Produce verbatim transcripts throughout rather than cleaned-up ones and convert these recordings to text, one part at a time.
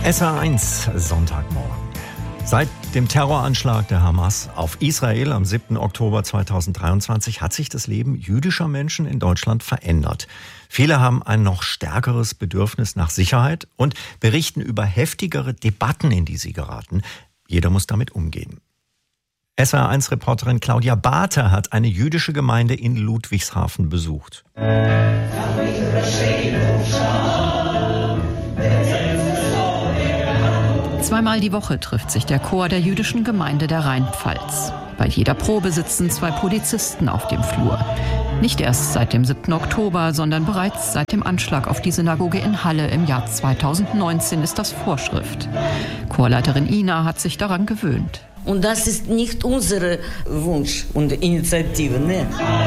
S W R eins, Sonntagmorgen. Seit dem Terroranschlag der Hamas auf Israel am siebten Oktober zweitausenddreiundzwanzig hat sich das Leben jüdischer Menschen in Deutschland verändert. Viele haben ein noch stärkeres Bedürfnis nach Sicherheit und berichten über heftigere Debatten, in die sie geraten. Jeder muss damit umgehen. S W R eins Reporterin Claudia Barther hat eine jüdische Gemeinde in Ludwigshafen besucht. Zweimal die Woche trifft sich der Chor der jüdischen Gemeinde der Rheinpfalz. Bei jeder Probe sitzen zwei Polizisten auf dem Flur. Nicht erst seit dem siebten Oktober, sondern bereits seit dem Anschlag auf die Synagoge in Halle im Jahr zweitausendneunzehn ist das Vorschrift. Chorleiterin Ina hat sich daran gewöhnt. Und das ist nicht unser Wunsch und Initiative, ne?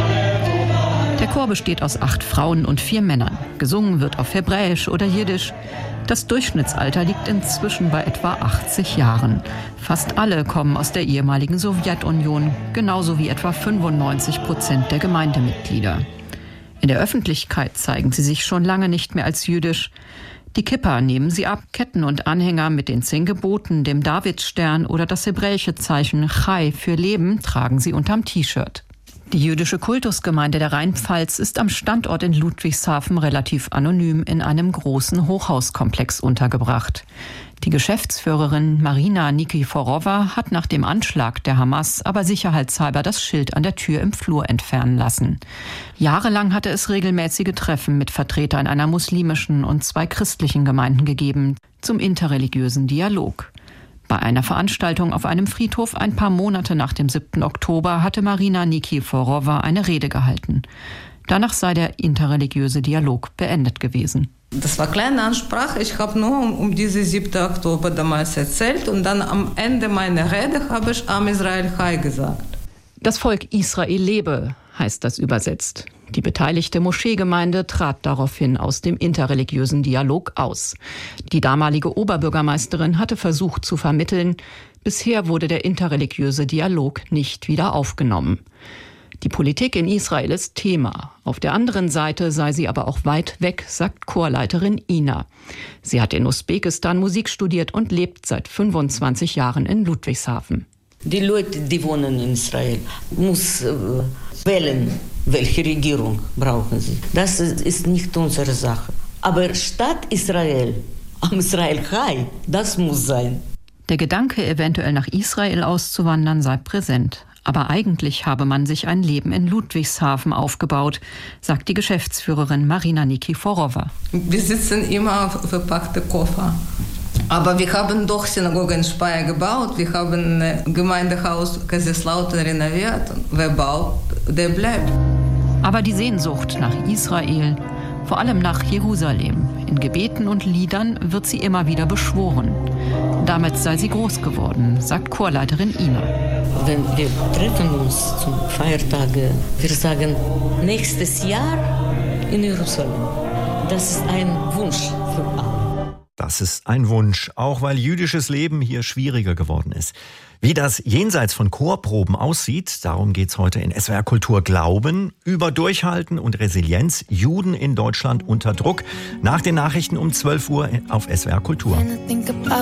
Der Chor besteht aus acht Frauen und vier Männern. Gesungen wird auf Hebräisch oder Jiddisch. Das Durchschnittsalter liegt inzwischen bei etwa achtzig Jahren. Fast alle kommen aus der ehemaligen Sowjetunion, genauso wie etwa fünfundneunzig Prozent der Gemeindemitglieder. In der Öffentlichkeit zeigen sie sich schon lange nicht mehr als jüdisch. Die Kippa nehmen sie ab, Ketten und Anhänger mit den zehn Geboten, dem Davidstern oder das hebräische Zeichen Chai für Leben tragen sie unterm T-Shirt. Die jüdische Kultusgemeinde der Rheinpfalz ist am Standort in Ludwigshafen relativ anonym in einem großen Hochhauskomplex untergebracht. Die Geschäftsführerin Marina Nikiforowa hat nach dem Anschlag der Hamas aber sicherheitshalber das Schild an der Tür im Flur entfernen lassen. Jahrelang hatte es regelmäßige Treffen mit Vertretern einer muslimischen und zwei christlichen Gemeinden gegeben zum interreligiösen Dialog. Bei einer Veranstaltung auf einem Friedhof ein paar Monate nach dem siebten Oktober hatte Marina Nikiforowa eine Rede gehalten. Danach sei der interreligiöse Dialog beendet gewesen. Das war eine kleine Ansprache. Ich habe nur um, um diesen siebten Oktober damals erzählt und dann am Ende meiner Rede habe ich Am Israel Chai gesagt. Das Volk Israel lebe, heißt das übersetzt. Die beteiligte Moscheegemeinde trat daraufhin aus dem interreligiösen Dialog aus. Die damalige Oberbürgermeisterin hatte versucht zu vermitteln. Bisher wurde der interreligiöse Dialog nicht wieder aufgenommen. Die Politik in Israel ist Thema. Auf der anderen Seite sei sie aber auch weit weg, sagt Chorleiterin Ina. Sie hat in Usbekistan Musik studiert und lebt seit fünfundzwanzig Jahren in Ludwigshafen. Die Leute, die wohnen in Israel, müssen äh, wählen, welche Regierung brauchen sie. Das ist nicht unsere Sache. Aber Stadt Israel, am Israel Chai, das muss sein. Der Gedanke, eventuell nach Israel auszuwandern, sei präsent. Aber eigentlich habe man sich ein Leben in Ludwigshafen aufgebaut, sagt die Geschäftsführerin Marina Nikiforowa. Wir sitzen immer auf verpackte Koffer. Aber wir haben doch Synagoge in Speyer gebaut, wir haben ein Gemeindehaus Kaiserslautern renoviert. Wer baut, der bleibt. Aber die Sehnsucht nach Israel, vor allem nach Jerusalem, in Gebeten und Liedern wird sie immer wieder beschworen. Damit sei sie groß geworden, sagt Chorleiterin Ina. Wenn wir treffen uns zum Feiertage, wir sagen, nächstes Jahr in Jerusalem. Das ist ein Wunsch für alle. Das ist ein Wunsch, auch weil jüdisches Leben hier schwieriger geworden ist. Wie das jenseits von Chorproben aussieht, darum geht's heute in S W R Kultur Glauben, über Durchhalten und Resilienz, Juden in Deutschland unter Druck. Nach den Nachrichten um zwölf Uhr auf S W R Kultur.